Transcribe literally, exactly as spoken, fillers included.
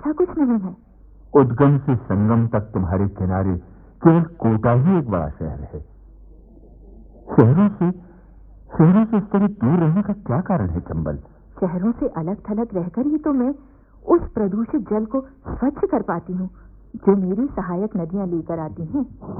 ऐसा कुछ नहीं है। उद्गम से संगम तक तुम्हारे किनारे केवल कोटा ही एक बड़ा शहर है। शहरों से शहरों से इस तरह दूर रहने का क्या कारण है चंबल? शहरों से अलग थलग रहकर ही तो मैं उस प्रदूषित जल को स्वच्छ कर पाती हूँ जो मेरी सहायक नदियां लेकर आती हैं।